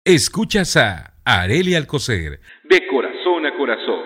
Escuchas a Arely Alcocer, de corazón a corazón.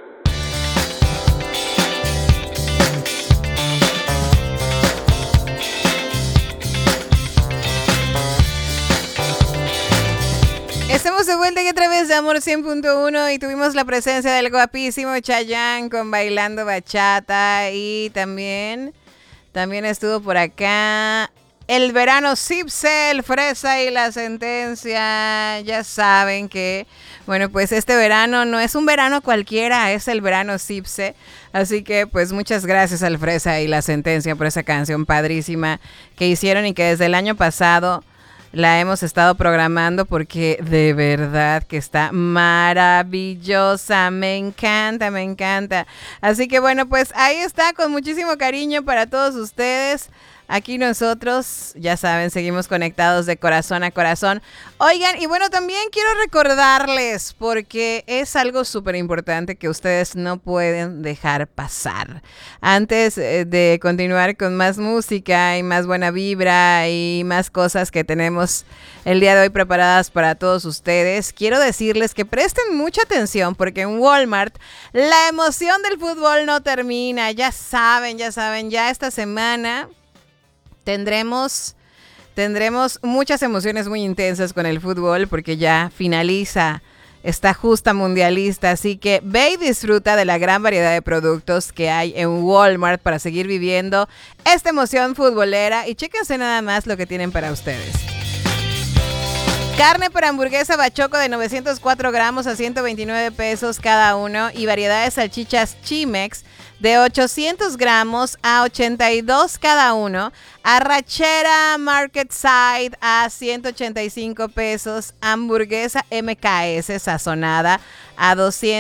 Estamos de vuelta aquí a través de Amor 100.1 y tuvimos la presencia del guapísimo Chayanne con Bailando Bachata y también estuvo por acá el verano Cipse, el Fresa y la Sentencia. Ya saben que, bueno, pues este verano no es un verano cualquiera, es el verano Cipse. Así que pues muchas gracias al Fresa y la Sentencia por esa canción padrísima que hicieron y que desde el año pasado la hemos estado programando porque de verdad que está maravillosa. Me encanta, me encanta. Así que bueno, pues ahí está, con muchísimo cariño para todos ustedes. Aquí nosotros, ya saben, seguimos conectados de corazón a corazón. Oigan, y bueno, también quiero recordarles, porque es algo súper importante que ustedes no pueden dejar pasar. Antes de continuar con más música y más buena vibra y más cosas que tenemos el día de hoy preparadas para todos ustedes, quiero decirles que presten mucha atención, porque en Walmart la emoción del fútbol no termina. Ya saben, ya esta semana Tendremos muchas emociones muy intensas con el fútbol porque ya finaliza esta justa mundialista. Así que ve y disfruta de la gran variedad de productos que hay en Walmart para seguir viviendo esta emoción futbolera. Y chéquense nada más lo que tienen para ustedes. Carne para hamburguesa bachoco de 904 gramos a 129 pesos cada uno. Y variedad de salchichas Chimex de 800 gramos a 82 cada uno. Arrachera Market Side a 185 pesos. Hamburguesa MKS sazonada a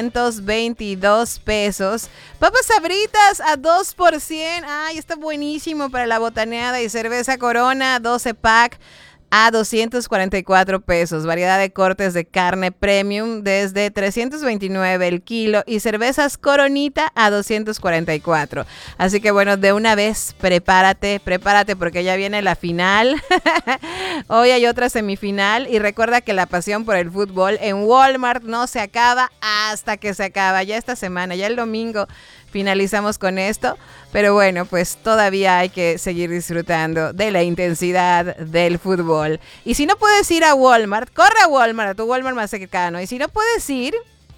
222 pesos. Papas Sabritas a 2 por 100. Ay, está buenísimo para la botaneada. Y cerveza Corona 12 pack a 244 pesos. Variedad de cortes de carne premium desde 329 el kilo y cervezas Coronita a 244. Así que bueno, de una vez prepárate porque ya viene la final. Hoy hay otra semifinal y recuerda que la pasión por el fútbol en Walmart no se acaba hasta que se acaba. Ya esta semana, ya el domingo finalizamos con esto, pero bueno, pues todavía hay que seguir disfrutando de la intensidad del fútbol. Y si no puedes ir a Walmart, corre a Walmart, a tu Walmart más cercano. Y si no puedes ir,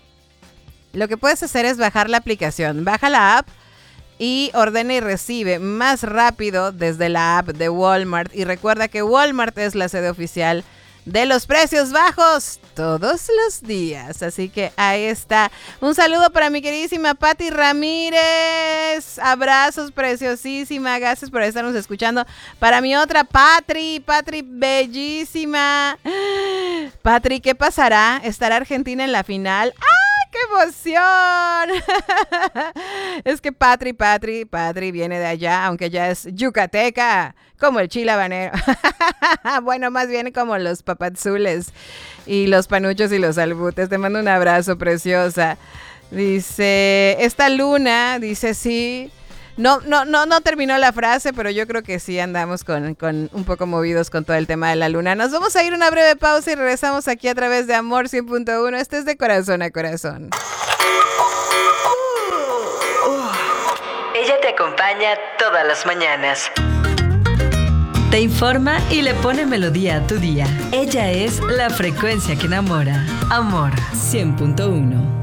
lo que puedes hacer es bajar la aplicación. Baja la app y ordena y recibe más rápido desde la app de Walmart. Y recuerda que Walmart es la sede oficial de los precios bajos todos los días. Así que ahí está. Un saludo para mi queridísima Pati Ramírez. Abrazos, preciosísima. Gracias por estarnos escuchando. Para mi otra Patri bellísima. Patri, ¿qué pasará? ¿Estará Argentina en la final? ¡Qué emoción! Es que Patri viene de allá, aunque ya es yucateca, como el chile habanero. Bueno, más bien como los papazules y los panuchos y los albutes. Te mando un abrazo, preciosa. Dice, esta luna, dice sí. No terminó la frase, pero yo creo que sí andamos con un poco movidos con todo el tema de la luna. Nos vamos a ir a una breve pausa y regresamos aquí a través de Amor 100.1. Este es de corazón a corazón. Ella te acompaña todas las mañanas. Te informa y le pone melodía a tu día. Ella es la frecuencia que enamora. Amor 100.1.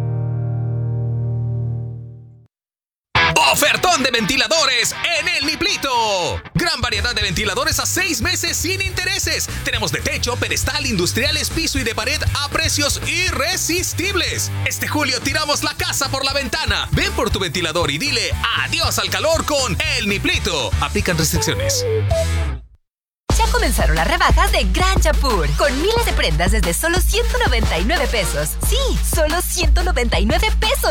Ofertón de ventiladores en El Niplito. Gran variedad de ventiladores a 6 meses sin intereses. Tenemos de techo, pedestal, industriales, piso y de pared a precios irresistibles. Este julio tiramos la casa por la ventana. Ven por tu ventilador y dile adiós al calor con El Niplito. Aplican restricciones. Ya comenzaron las rebajas de Gran Chapur, con miles de prendas desde solo 199 pesos. Sí, solo 199 pesos.